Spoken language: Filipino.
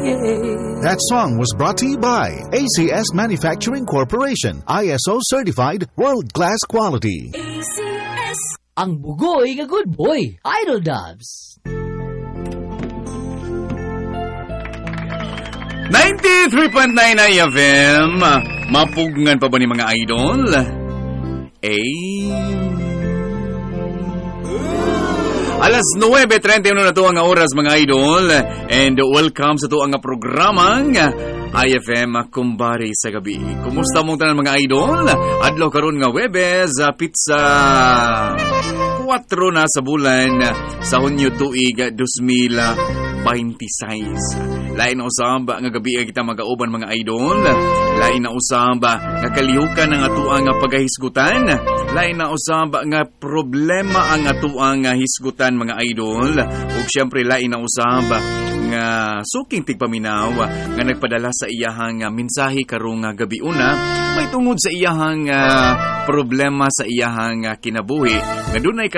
That song was brought to you by ACS Manufacturing Corporation, ISO certified world-class quality. ACS, ang bugoy nga good boy, Idol Dubs. 93.9 IFM. Mapugngan pa ba ni mga idol? Alas 9:31 na to ang oras mga idol. And welcome sa to ang programang IFM Kumbari sa gabi. Kumusta mong tanan mga idol? Adlaw karon nga Webes, pizza 4 na sa bulan sa Hunyo tuig 2026. Lain na usab nga gabi kita magauban mga idol. Lain na usab nga kalihukan ang atuang pagahisgutan. Lain na usab nga problema ang atuang hisgutan mga idol. Ug syempre lain na usab nga suking tigpaminaw nga nagpadala sa iyahang mensahe karong gabi una may tungod sa iyahang problema sa iyahang kinabuhi nga dunay